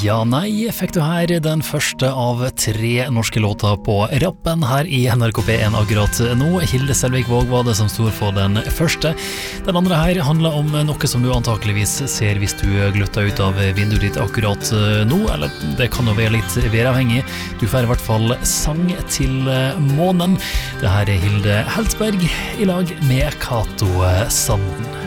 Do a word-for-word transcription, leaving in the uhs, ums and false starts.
Ja, nei, fikk du her den første av tre norske låter på rappen her i N R K P en akkurat nå. Hilde Selvik Våg var det som stod for den første. Den andre her handler om noe som du antakeligvis ser hvis du gløtter ut av vinduet ditt akkurat nå, eller det kan jo være litt væravhengig. Du får i hvert fall sang til månen. Det her er Hilde Heltsberg i lag med Kato Sanden.